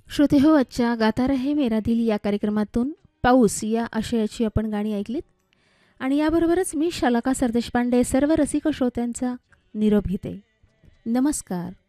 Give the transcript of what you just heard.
श्रोते हो, आजच्या गाता रहे मेरा दिल या कार्यक्रमातून पाऊस या आशयाची आपण गाणी ऐकलीत. आणि याबरोबरच मी शालका सरदेशपांडे सर्व रसिक श्रोत्यांचा निरोप घेते. नमस्कार.